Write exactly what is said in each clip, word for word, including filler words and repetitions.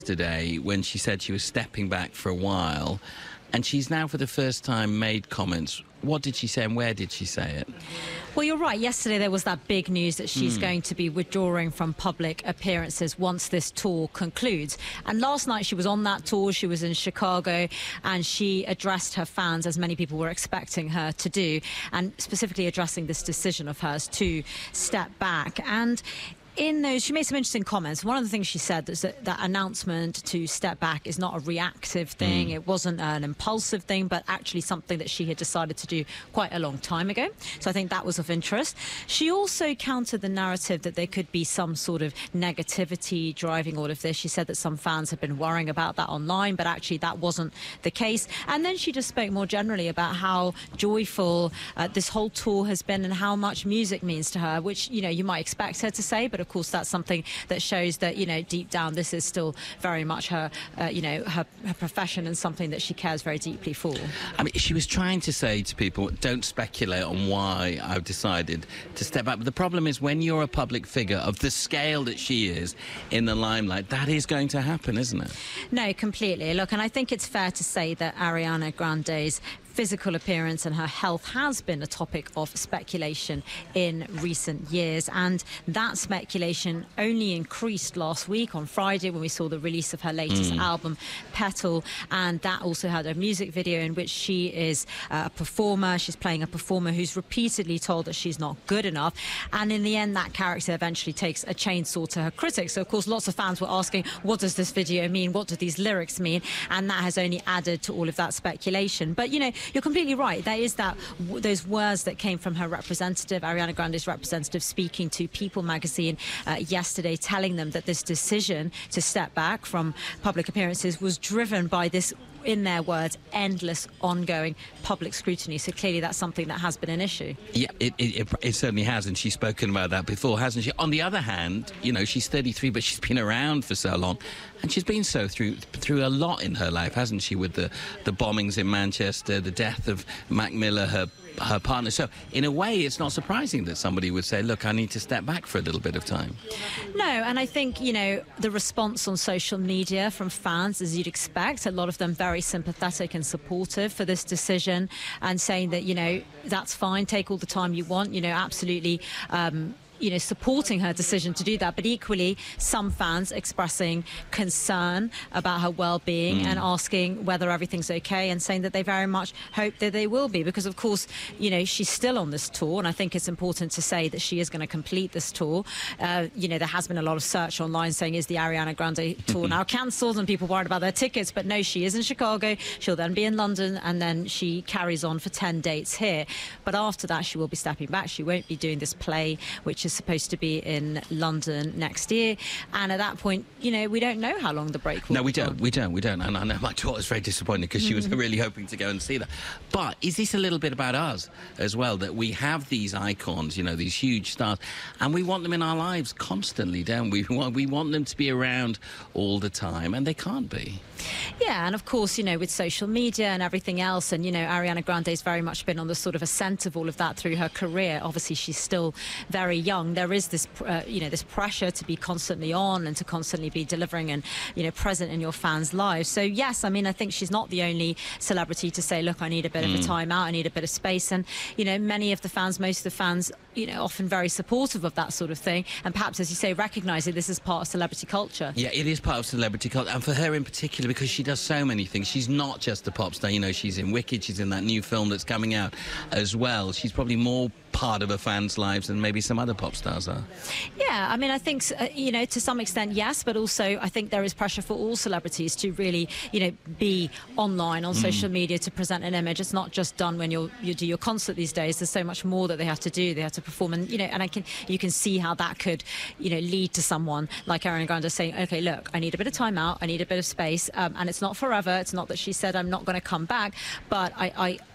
Today, when she said she was stepping back for a while, and she's now for the first time made comments. What did she say and where did she say it? Well, you're right. Yesterday there was that big news that she's mm. going to be withdrawing from public appearances once this tour concludes. And last night she was on that tour. She was in Chicago and she addressed her fans, as many people were expecting her to do, and specifically addressing this decision of hers to step back. And in those, she made some interesting comments. One of the things she said is that that announcement to step back is not a reactive thing. Mm. It wasn't an impulsive thing, but actually something that she had decided to do quite a long time ago. So I think that was of interest. She also countered the narrative that there could be some sort of negativity driving all of this. She said that some fans had been worrying about that online, but actually that wasn't the case. And then she just spoke more generally about how joyful uh, this whole tour has been and how much music means to her, which, you know, you might expect her to say, but of course that's something that shows that, you know, deep down this is still very much her, uh, you know, her, her profession and something that she cares very deeply for. I mean, she was trying to say to people, don't speculate on why I've decided to step back. But the problem is when you're a public figure of the scale that she is in the limelight, that is going to happen, isn't it? No, completely. Look, and I think it's fair to say that Ariana Grande's physical appearance and her health has been a topic of speculation in recent years, and that speculation only increased last week on Friday when we saw the release of her latest mm. album, Petal, and that also had a music video in which she is uh, a performer. She's playing a performer who's repeatedly told that she's not good enough, and in the end that character eventually takes a chainsaw to her critics. So of course lots of fans were asking, what does this video mean? What do these lyrics mean? And that has only added to all of that speculation. But you know, you're completely right. There is that those words that came from her representative, Ariana Grande's representative, speaking to People magazine uh, yesterday, telling them that this decision to step back from public appearances was driven by this, in their words, endless, ongoing public scrutiny. So clearly that's something that has been an issue. Yeah, it, it, it certainly has, and she's spoken about that before, hasn't she? On the other hand, you know, she's thirty-three, but she's been around for so long, and she's been so through through a lot in her life, hasn't she? With the, the bombings in Manchester, the death of Mac Miller, her her partner. So in a way it's not surprising that somebody would say, look, I need to step back for a little bit of time. No, and I think, you know, the response on social media from fans, as you'd expect, a lot of them very sympathetic and supportive for this decision, and saying that, you know, that's fine, take all the time you want, you know, absolutely um you know, supporting her decision to do that, but equally some fans expressing concern about her well-being mm. and asking whether everything's okay, and saying that they very much hope that they will be, because of course, you know, she's still on this tour, and I think it's important to say that she is going to complete this tour. Uh, you know, there has been a lot of search online saying, is the Ariana Grande tour now cancelled, and people worried about their tickets, but no, she is in Chicago, she'll then be in London, and then she carries on for ten dates here. But after that she will be stepping back. She won't be doing this play, which is supposed to be in London next year, and at that point, you know, we don't know how long the break will No, we be don't, on. we don't, we don't. And I know my daughter's very disappointed because she was really hoping to go and see that. But is this a little bit about us as well, that we have these icons, you know, these huge stars, and we want them in our lives constantly, don't we? We want, we want them to be around all the time, and they can't be. Yeah, and of course, you know, with social media and everything else, and, you know, Ariana Grande's very much been on the sort of ascent of all of that through her career. Obviously, she's still very young. There is this, uh, you know, this pressure to be constantly on and to constantly be delivering and, you know, present in your fans' lives. So, yes, I mean, I think she's not the only celebrity to say, look, I need a bit mm. of a time out, I need a bit of space. And, you know, many of the fans, most of the fans, you know, often very supportive of that sort of thing. And perhaps, as you say, recognising this is part of celebrity culture. Yeah, it is part of celebrity culture. And for her in particular, because she does so many things. She's not just a pop star. You know, she's in Wicked, she's in that new film that's coming out as well. She's probably more part of her fans' lives than maybe some other pop stars are. Yeah, I mean, I think, uh, you know, to some extent, yes, but also I think there is pressure for all celebrities to really, you know, be online on mm. social media to present an image. It's not just done when you're, you do your concert these days. There's so much more that they have to do. They have to perform, and, you know, and I can, you can see how that could, you know, lead to someone like Ariana Grande saying, okay, look, I need a bit of time out, I need a bit of space, um, and it's not forever. It's not that she said I'm not going to come back, but I, I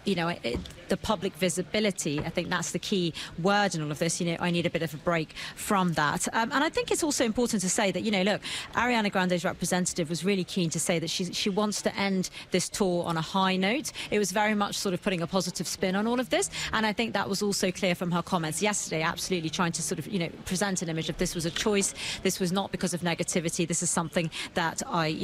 you know, it, the public visibility. I think that's the key word in all of this. You know, I need a bit of a break from that. Um, and I think it's also important to say that, you know, look, Ariana Grande's representative was really keen to say that she, she wants to end this tour on a high note. It was very much sort of putting a positive spin on all of this. And I think that was also clear from her comments yesterday, absolutely trying to sort of, you know, present an image of this was a choice. This was not because of negativity. This is something that I,